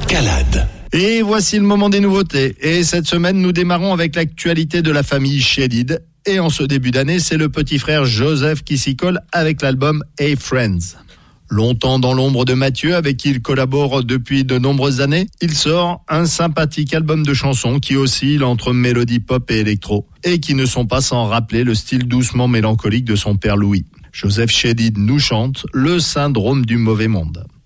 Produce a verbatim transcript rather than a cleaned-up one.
Escalade. Et voici le moment des nouveautés. Et cette semaine, nous démarrons avec l'actualité de la famille Shadid. Et en ce début d'année, c'est le petit frère Joseph qui s'y colle avec l'album Hey Friends. Longtemps dans l'ombre de Mathieu, avec qui il collabore depuis de nombreuses années, il sort un sympathique album de chansons qui oscille entre mélodie pop et électro, et qui ne sont pas sans rappeler le style doucement mélancolique de son père Louis. Joseph Shadid nous chante Le syndrome du mauvais monde.